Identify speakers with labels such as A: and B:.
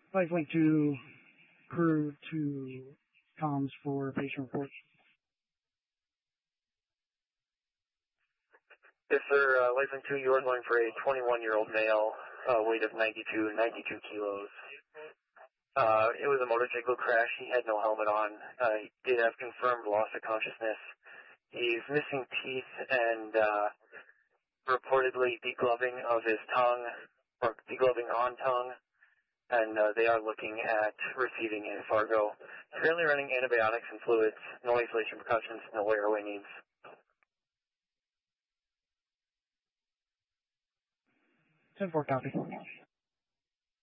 A: Lifelink to crew to comms for patient reports.
B: Yes, sir. Lifelink 2, you are going for a 21-year-old male, weight of 92 kilos. It was a motorcycle crash. He had no helmet on. He did have confirmed loss of consciousness. He's missing teeth and reportedly degloving of his tongue, or degloving on tongue, and they are looking at receiving in Fargo. Currently running antibiotics and fluids, no isolation precautions, no airway needs.
A: 10-4 copy.